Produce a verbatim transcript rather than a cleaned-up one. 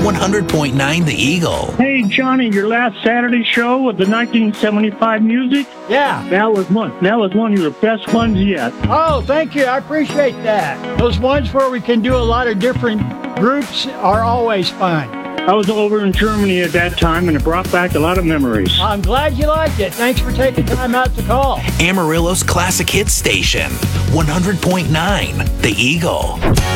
one hundred point nine The Eagle. Hey, Johnny, your last Saturday show with the nineteen seventy-five music? Yeah. That was one. That was one of your best ones yet. Oh, thank you. I appreciate that. Those ones where we can do a lot of different groups are always fun. I was over in Germany at that time, and it brought back a lot of memories. I'm glad you liked it. Thanks for taking time out to call. Amarillo's classic hit station, one hundred point nine The Eagle.